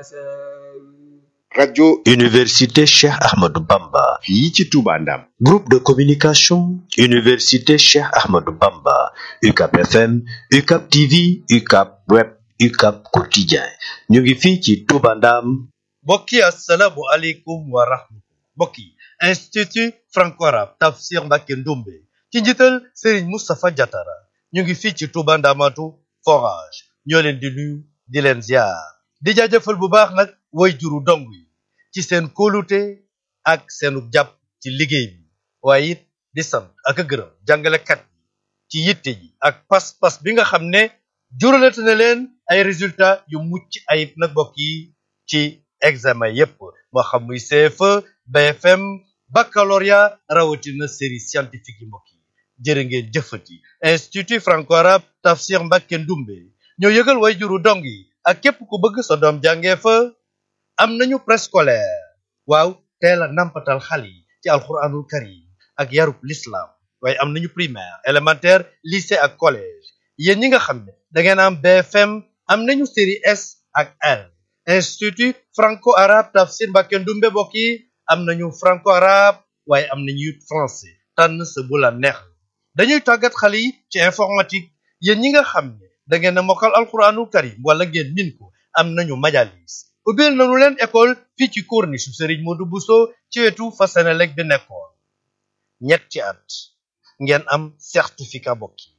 radio Université Cheikh Ahmadou Bamba. fii ci Touba Ndam. Groupe de communication Université Cheikh Ahmadou Bamba. UCAP FM, UCAP TV, UCAP Web, UCAP Quotidien. ñu ngi fii ci Touba Ndam. mbokk yi assalaamu aleykum wa rahmatullah. mbokk yi institut franco-arabe Tafsir Mbacké Ndoumbe ci njiital Serigne Moustapha Diatara ñu ngi fii ci Touba Ndamatu forage ñoo leen di nuyu di leen ziar di jaajëfal bu baax nag way juru dong yi ci seen kóolute ak seenu jàpp ci liggéey bi waaye it di sant ak a gërëm jàngalekat yi ci yitte ji ak pas-pas bi nga xam ne juralate na leen ay résultats yu mucc ayib nag mbokk yi ci examen yépp moo xam muy CFE BFM baccalauréat rawatina série scientifique yi mbokk yi jërë ngeen jëfati institut franco-arabe Tafsir Mbacké Ndoumbe ñoo yëgal way juru dong yi ak képp ku bëgg sa doom jàngee fa am nañu préscolaire waaw teel a nampatal xale yi ci alxuraanul karim ak yarub l'islam waaye am nañu primaire élémentaire lycée ak collège yéen ñi nga xam ne da ngeen am BFM am nañu série S ak L institut franco-arabe Tafsir Mbacké Ndoumbe bokk yi am nañu franco-arabe waaye am nañu it français tànn sa bu la neex dañuy tàggat xale yi ci informatique yéen ñi nga xam ne da ngeen a mokkal alxuraanul karim wala ngeen min ko am nañu majalis ubbil nañu leen école fii ci corniche su Serigne Modou Bousso ci wetu fa Senelec bi nekkoon ñetti at ngeen am certificat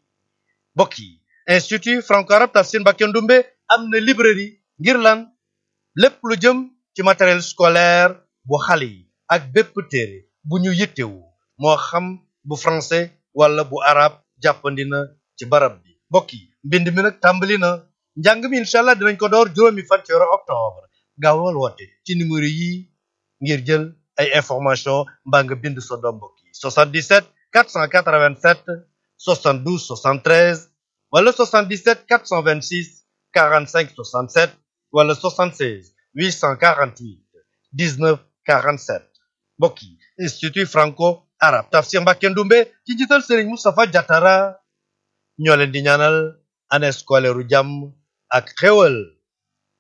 bokk yi institut franco-arabe Tafsir Mbacké Ndoumbe am na librairie ngir lan lépp lu jëm ci matériel scolaire bu xale yi ak bépp téere bu ñu yittewu moo xam bu français wala bu arabe jàppandi na ci barab bi mbokk yi mbind mi nag tàmbali na njàng mi incha allah dinañ ko door juróomi fan ci weeru octobre gaawal woote ci numéro yi ngir jël ay information mbaa nga bind sa doom mbokk yi 77 487 72 73 wala 77 426 45 67 wala 76 848 19 47 mbokk yi institut franco-arabe Tafsir Mbacké Ndoumbe ci njiital Serigne Moustapha Diatara ñoo leen di ñaanal année scolaire u jàmm ak xéwal